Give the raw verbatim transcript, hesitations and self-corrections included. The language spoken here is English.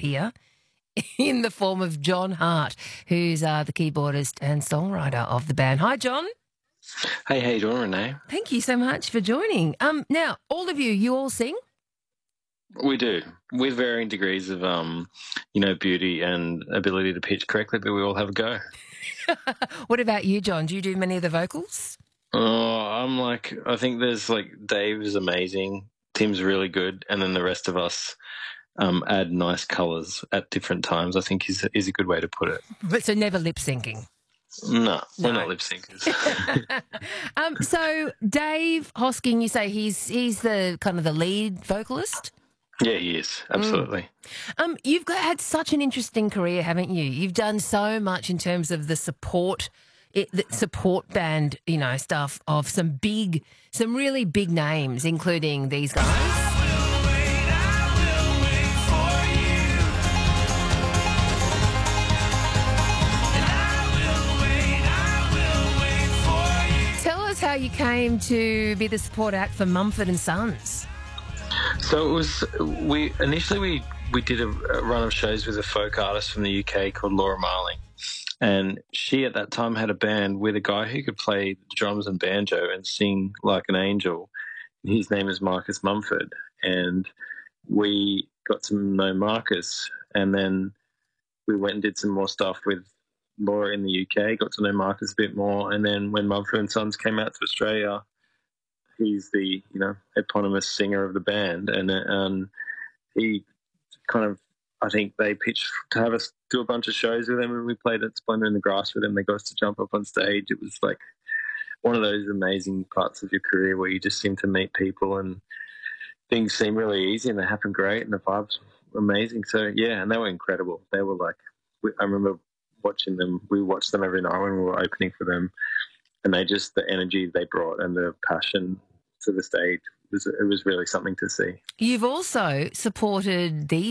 appear in the form of John Hart, who's uh, the keyboardist and songwriter of the band. Hi, John. Hey, how you doing, Renee? Thank you so much for joining. Um, now, all of you, you all sing? We do, with varying degrees of, um, you know, beauty and ability to pitch correctly, but we all have a go. What about you, John? Do you do many of the vocals? Oh, I'm like, I think there's like Dave is amazing, Tim's really good, and then the rest of us um, add nice colours at different times. I think is is a good way to put it. But so never lip syncing. No, we're No. not lip syncers. um, so Dave Hosking, you say he's he's the kind of the lead vocalist? Yeah, he is, absolutely. Mm. Um, you've got, had such an interesting career, haven't you? You've done so much in terms of the support, it, the support band, you know, stuff of some big, some really big names, including these guys. Tell us how you came to be the support act for Mumford and Sons. So it was, we initially we, we did a, a run of shows with a folk artist from the U K called Laura Marling, and she at that time had a band with a guy who could play the drums and banjo and sing like an angel. His name is Marcus Mumford, and we got to know Marcus, and then we went and did some more stuff with Laura in the U K, got to know Marcus a bit more, and then when Mumford and Sons came out to Australia, he's the, you know, eponymous singer of the band, and um, he kind of, I think they pitched to have us do a bunch of shows with him, and we played at Splendor in the Grass with him. They got us to jump up on stage. It was like one of those amazing parts of your career where you just seem to meet people and things seem really easy and they happen great and the vibes were amazing. So, yeah, and they were incredible. They were like, we, I remember watching them. We watched them every night when we were opening for them. And they just, the energy they brought and the passion to the stage, was, it was really something to see. You've also supported these